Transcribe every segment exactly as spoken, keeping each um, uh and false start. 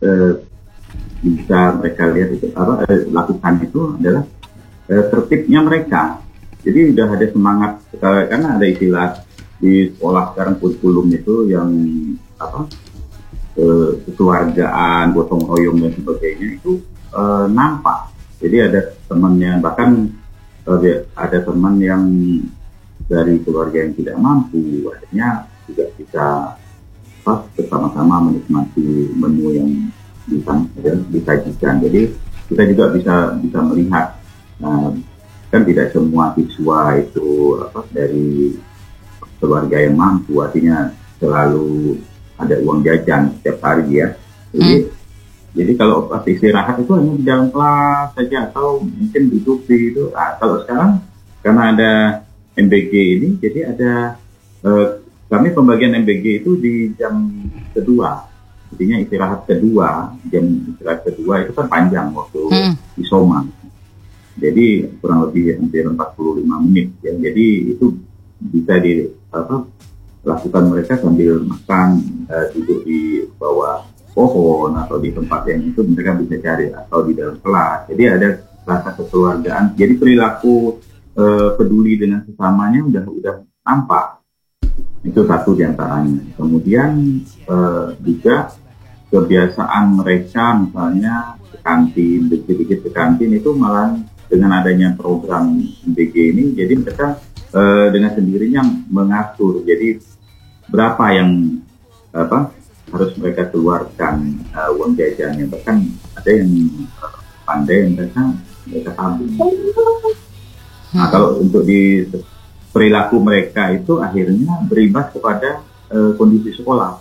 eh, bisa mereka lihat itu apa eh, lakukan itu adalah eh, tertibnya mereka. Jadi udah ada semangat eh, karena ada istilah di sekolah sekarang kurikulum itu yang apa eh, kekeluargaan, gotong royong dan sebagainya itu eh, nampak. Jadi ada temannya bahkan eh, ada teman yang dari keluarga yang tidak mampu, akhirnya juga bisa apa, bersama-sama menikmati menu yang disajikan. Jadi kita juga bisa bisa melihat, nah, kan tidak semua siswa itu apa dari keluarga yang mampu, artinya selalu ada uang jajan setiap hari ya. Jadi, hmm. jadi kalau pas istirahat itu hanya di dalam kelas saja atau mungkin duduk di itu. Nah, kalau sekarang karena ada M B G ini, jadi ada eh, kami pembagian M B G itu di jam kedua. Artinya istirahat kedua, jam istirahat kedua itu kan panjang waktu hmm. isoma. Jadi kurang lebih hampir empat puluh lima menit. Ya. Jadi itu bisa di apa, lakukan mereka sambil makan, uh, duduk di bawah pohon atau di tempat yang itu mereka bisa cari atau di dalam kelas. Jadi ada rasa kekeluargaan. Jadi perilaku uh, peduli dengan sesamanya udah udah nampak. Itu satu diantaranya. Kemudian uh, juga kebiasaan mereka misalnya ke kantin, dikit-dikit ke kantin itu malah dengan adanya program M B G ini, jadi mereka uh, dengan sendirinya mengatur. Jadi berapa yang apa harus mereka keluarkan uh, uang jajannya. Bahkan ada yang pandai mereka mereka tabung. Nah, kalau untuk di perilaku mereka itu akhirnya berimbas kepada uh, kondisi sekolah.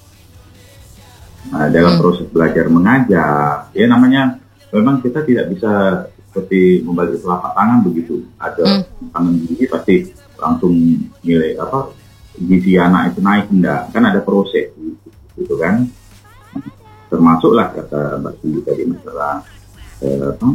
Nah, dalam proses belajar mengajar, ya namanya memang kita tidak bisa seperti membagi telapak tangan begitu. Ada hmm. tangan gizi pasti langsung nilai apa gizi anak itu naik, enggak, kan ada proses gitu kan. Termasuklah kata Mbak Suli tadi masalah eh, apa,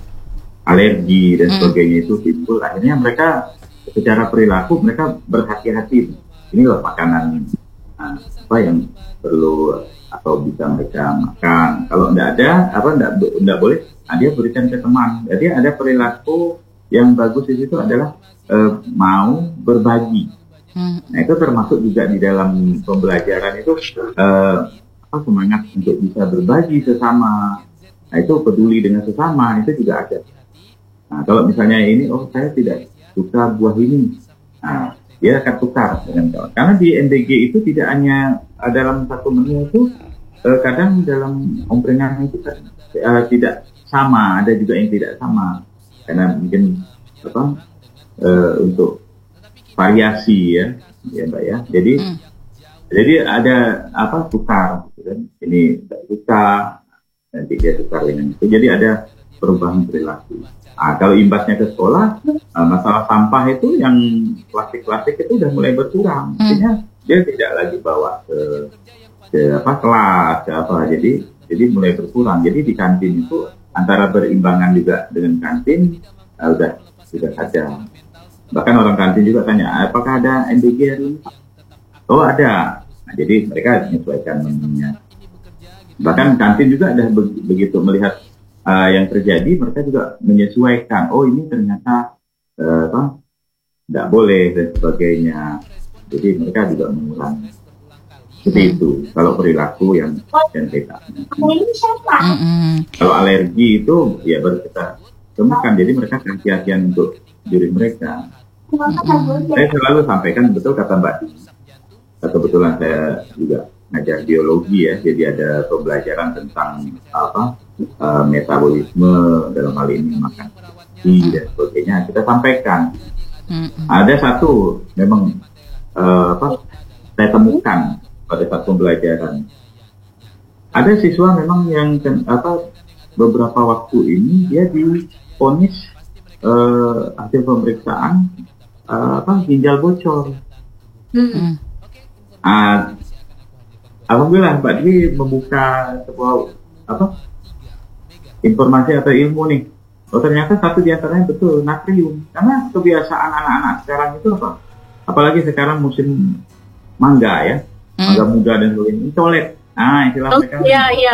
alergi dan sebagainya hmm. itu timbul. Akhirnya mereka secara perilaku mereka berhati-hati. Ini loh makanan nah, apa yang perlu atau bisa mereka makan. Kalau enggak ada apa enggak enggak boleh, nah, dia berikan ke teman. Jadi ada perilaku yang bagus di situ adalah eh, mau berbagi. Hmm. Nah itu termasuk juga di dalam pembelajaran itu eh, apa, semangat untuk bisa berbagi sesama. Nah itu peduli dengan sesama itu juga ada. Nah kalau misalnya ini, oh saya tidak suka buah ini, nah dia akan tukar dengan kawan. Karena di M B G itu tidak hanya dalam satu menu itu, eh, kadang dalam omprengan itu eh, tidak sama, ada juga yang tidak sama. Karena mungkin apa eh, untuk variasi ya, ya Mbak ya. Jadi hmm. jadi ada apa tukar, gitu kan? Ini tidak suka, nanti dia tukar dengan itu. Jadi ada perubahan perilaku. Nah, kalau imbasnya ke sekolah, masalah sampah itu yang plastik-plastik itu udah mulai berkurang. Artinya dia tidak lagi bawa ke, ke apa kelas, ke apa. Jadi jadi mulai berkurang. Jadi di kantin itu antara berimbangan juga dengan kantin uh, udah sudah ada. Bahkan orang kantin juga tanya, apakah ada M B G hari ini? Oh ada. Nah, jadi mereka menyesuaikan menunya. Bahkan kantin juga ada begitu melihat Uh, yang terjadi, mereka juga menyesuaikan. Oh ini ternyata uh, apa, tidak boleh dan sebagainya. Jadi mereka juga mengurangi. Seperti hmm. itu. Kalau perilaku yang yang kita. Hmm. Kalau alergi itu ya baru kita temukan. Jadi mereka hati-hatian untuk diri mereka. Hmm. Saya selalu sampaikan, betul kata Mbak. Kebetulan saya juga ngajar biologi ya, jadi ada pembelajaran tentang apa uh, metabolisme dalam hal ini makan gizi dan sebagainya. Kita sampaikan mm-hmm. ada satu memang uh, apa saya temukan pada saat pembelajaran, ada siswa memang yang apa beberapa waktu ini dia divonis uh, hasil pemeriksaan uh, apa ginjal bocor. Mm-hmm. uh, Alhamdulillah Mbak Dwi membuka sebuah apa informasi atau ilmu nih. Oh ternyata satu di antaranya betul natrium. Karena kebiasaan anak-anak sekarang itu apa? Apalagi sekarang musim mangga ya, mangga muda dan sebagainya, colet. Nah istilah oh, mereka. Iya, iya.